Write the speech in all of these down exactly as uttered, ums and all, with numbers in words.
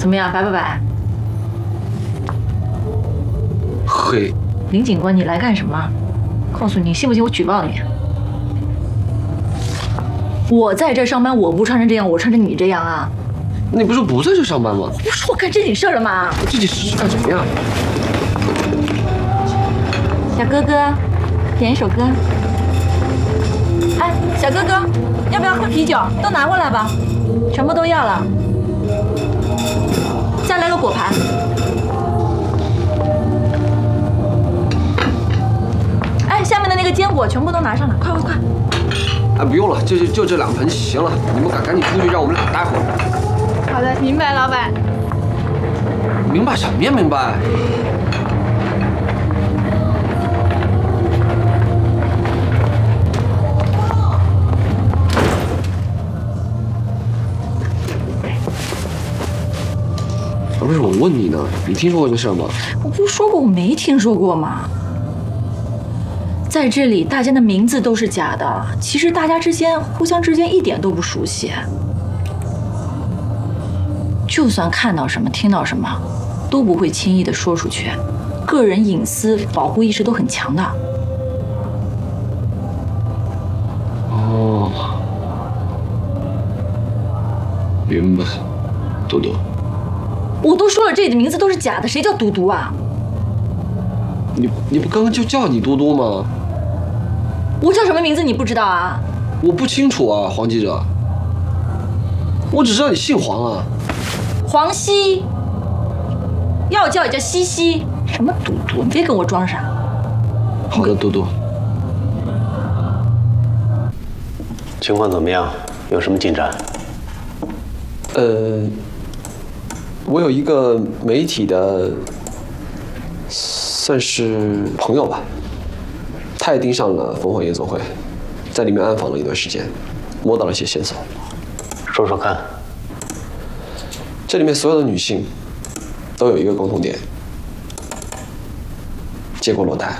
怎么样，白不白？ 黑。 林警官，你来干什么？告诉你，信不信我举报你？我在这上班，我不穿成这样，我穿成你这样啊？ 你不是不在这上班吗？ 不是我干正经事儿了吗？ 我正经事是干什么呀？ 小哥哥，点一首歌。哎，小哥哥，要不要喝啤酒？都拿过来吧，全部都要了。再来个果盘。哎，下面的那个坚果全部都拿上来，快快快！ 啊，不用了，就就就这两盆行了。你们赶赶紧出去，让我们俩待会儿。 好的，明白，老板。 明白什么呀？明白。不是我问你呢，你听说过这事吗？ 我不是说过我没听说过吗？在这里，大家的名字都是假的，其实大家之间互相之间一点都不熟悉。就算看到什么、听到什么，都不会轻易的说出去，个人隐私保护意识都很强的。 哦，明白，多多。 我都说了，这里的名字都是假的，谁叫嘟嘟啊？ 你你不刚刚就叫你嘟嘟吗？ 我叫什么名字你不知道啊？ 我不清楚啊，黄记者。我只知道你姓黄啊。 黄西，要叫也叫西西，什么嘟嘟？你别跟我装傻。 好的，嘟嘟。 情况怎么样？有什么进展？ 呃，我有一个媒体的，算是朋友吧，他也盯上了烽火夜总会，在里面暗访了一段时间，摸到了一些线索。 说说看。 这里面所有的女性都有一个共同点，接过裸贷。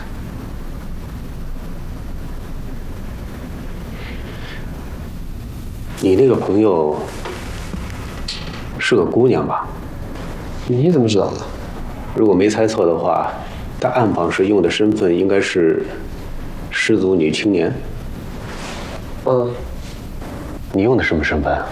你那个朋友是个姑娘吧？ 你怎么知道的？ 如果没猜错的话，她暗访时用的身份应该是失足女青年。 嗯。 你用的什么身份？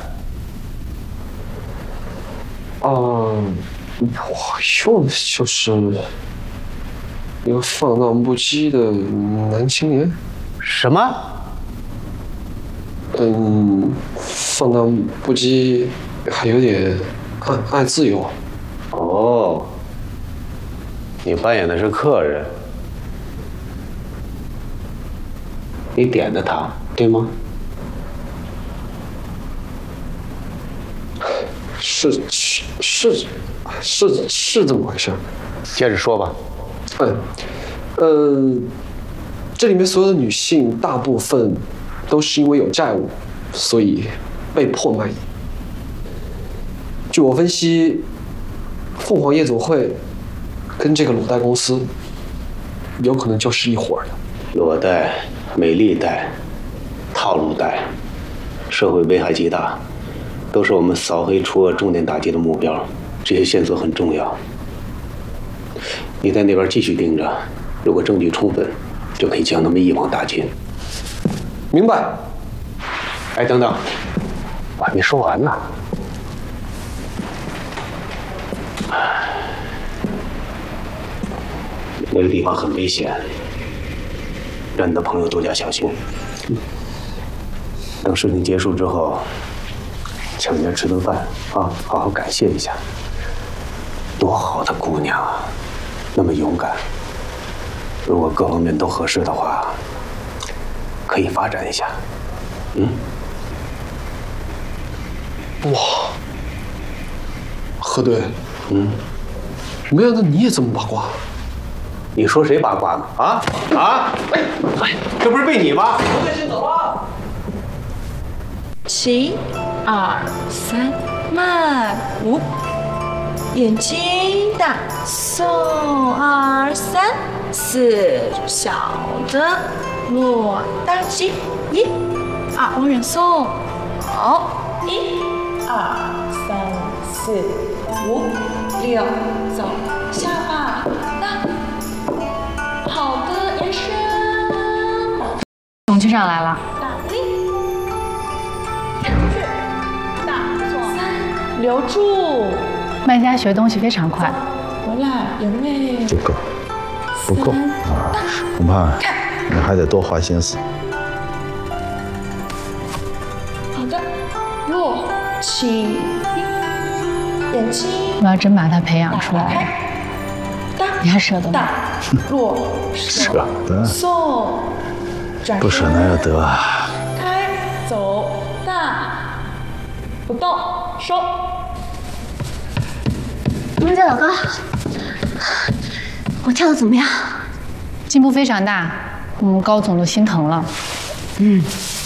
嗯，我用的就是一个放荡不羁的男青年。 什么？ 嗯，放荡不羁，还有点爱爱自由。 哦，你扮演的是客人，你点的他，对吗？ 是是是是是这么回事。 接着说吧。 嗯，呃，这里面所有的女性大部分都是因为有债务，所以被迫卖淫。据我分析，凤凰夜总会跟这个裸贷公司有可能就是一伙儿的。 裸贷、美丽贷、套路贷，社会危害极大，都是我们扫黑除恶重点打击的目标。这些线索很重要，你在那边继续盯着，如果证据充分，就可以将他们一网打尽。 明白。 哎，等等，我还没说完呢。那个地方很危险，让你的朋友多加小心。等事情结束之后，请人家吃顿饭啊，好好感谢一下。多好的姑娘啊，那么勇敢。如果各方面都合适的话，可以发展一下。嗯。 哇，何队， 嗯， 没想到你也这么八卦。 你说谁八卦呢？啊啊！哎哎，这不是被你吗？ 何队先走了。 七、二、三，慢五，眼睛大，送二三四，小的落大鸡，一、二，往远送，好，一、二、三、四。 四、五、六，走，下巴，大，好的，延伸， 勇气上来了， 大力，伸出去，大左三，留住， 卖家学东西非常快， 回来，有没？ 不够，不够啊！恐怕你还得多花心思。 好的，落，起，眼睛， 我要真把他培养出来了，你还舍得吗？ 大，落， 舍得？ 送，转不舍难有得啊！ 开，走，大，不动，收。 龙姐老高，我跳的怎么样？ 进步非常大，我们高总都心疼了。 嗯，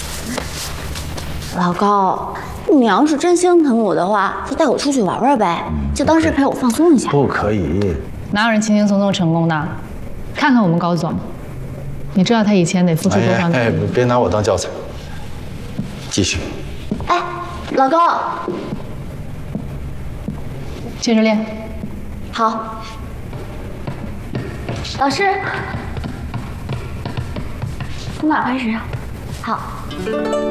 老高，你要是真心疼我的话，就带我出去玩玩呗，就当是陪我放松一下。 不可以， 哪有人轻轻松松成功的？看看我们高总，你知道他以前得付出多少努力？ 哎哎，别拿我当教材。继续。 哎，老高， 接着练。 好。老师，从哪开始啊？好。